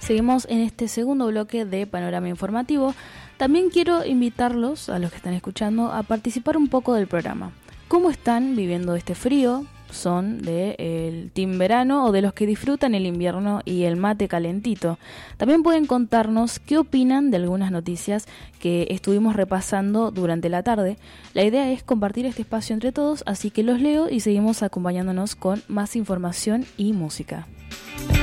Seguimos en este segundo bloque de Panorama Informativo. También quiero invitarlos, a los que están escuchando, a participar un poco del programa. ¿Cómo están viviendo este frío? ¿Son del team verano o de los que disfrutan el invierno y el mate calentito? También pueden contarnos qué opinan de algunas noticias que estuvimos repasando durante la tarde. La idea es compartir este espacio entre todos, así que los leo y seguimos acompañándonos con más información y música.